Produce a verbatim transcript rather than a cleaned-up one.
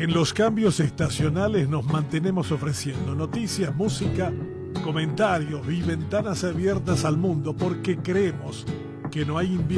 En los cambios estacionales nos mantenemos ofreciendo noticias, música, comentarios y ventanas abiertas al mundo porque creemos que no hay invierno